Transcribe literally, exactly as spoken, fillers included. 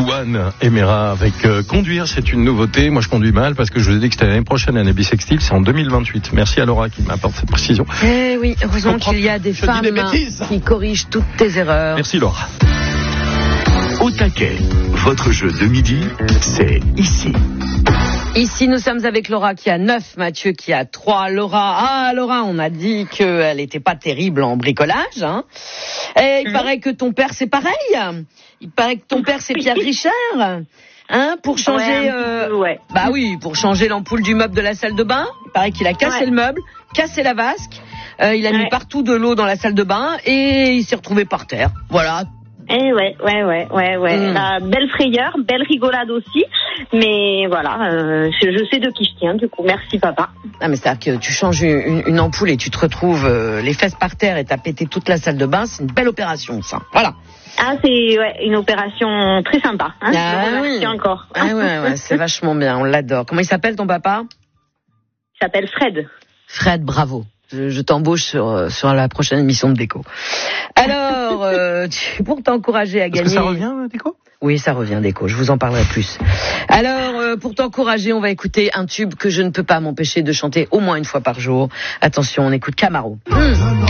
Louane et Mera avec euh, conduire, c'est une nouveauté. Moi, je conduis mal parce que je vous ai dit que c'était l'année prochaine, l'année bisextile, c'est en deux mille vingt-huit. Merci à Laura qui m'apporte cette précision. Eh oui, heureusement qu'il y a des femmes des qui corrigent toutes tes erreurs. Merci Laura. Au taquet, votre jeu de midi, c'est ici. Ici, nous sommes avec Laura qui a neuf, Mathieu qui a trois. Laura, ah Laura, on a dit qu'elle n'était pas terrible en bricolage. Hein. Et il mmh. paraît que ton père, c'est pareil. Il paraît que ton père, c'est Pierre Richard. Hein, pour changer, ouais, euh, peu, ouais. bah oui, pour changer l'ampoule du meuble de la salle de bain. Il paraît qu'il a cassé ouais. le meuble, cassé la vasque. Euh, il a ouais. mis partout de l'eau dans la salle de bain et il s'est retrouvé par terre. Voilà. Eh ouais, ouais, ouais, ouais, ouais. Mmh. La belle frayeur, belle rigolade aussi. Mais voilà, euh, je, je sais de qui je tiens, du coup. Merci, papa. Ah, mais c'est-à-dire que tu changes une, une ampoule et tu te retrouves euh, les fesses par terre et t'as pété toute la salle de bain. C'est une belle opération, ça. Voilà. Ah, c'est ouais, une opération très sympa. Hein, ah oui. encore. Ah ouais, ouais, c'est vachement bien. On l'adore. Comment il s'appelle, ton papa? Il s'appelle Fred. Fred, bravo. Je, je t'embauche sur, sur la prochaine émission de Déco. Alors, euh, tu, pour t'encourager à gagner... Est-ce que ça revient, Déco ? Oui, ça revient, Déco. Je vous en parlerai plus. Alors, euh, pour t'encourager, on va écouter un tube que je ne peux pas m'empêcher de chanter au moins une fois par jour. Attention, on écoute Camaro. Mmh.